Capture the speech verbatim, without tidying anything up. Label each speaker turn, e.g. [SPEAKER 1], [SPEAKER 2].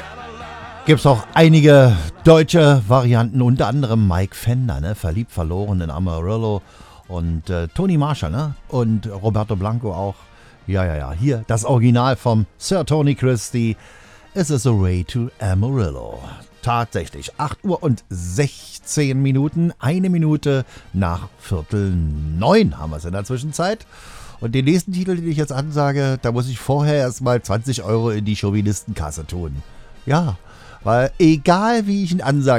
[SPEAKER 1] Gibt es auch einige deutsche Varianten, unter anderem Mike Fender, ne? Verliebt, verloren in Amarillo und äh, Tony Marshall, ne? Und Roberto Blanco auch. Ja, ja, ja, hier das Original vom Sir Tony Christie. Es ist A Way to Amarillo. Tatsächlich, acht Uhr und sechzehn Minuten, eine Minute nach Viertel neun haben wir es in der Zwischenzeit. Und den nächsten Titel, den ich jetzt ansage, da muss ich vorher erstmal zwanzig Euro in die Chauvinistenkasse tun. Ja, weil egal wie ich ihn ansage,